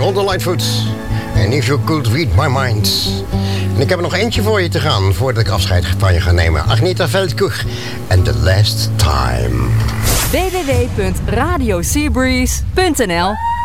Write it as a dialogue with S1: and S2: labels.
S1: All the Lightfoot. And If You Could Read My Mind. En ik heb er nog eentje voor je te gaan, voordat ik afscheid van je ga nemen. Agneta Veldkoek en The Last Time.
S2: www.radioseabreeze.nl